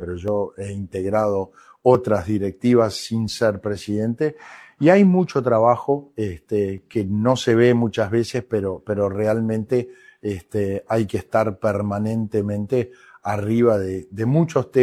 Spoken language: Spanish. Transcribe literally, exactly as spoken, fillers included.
pero yo he integrado otras directivas sin ser presidente, y hay mucho trabajo este, que no se ve muchas veces, pero, pero realmente este, hay que estar permanentemente arriba de, de muchos temas.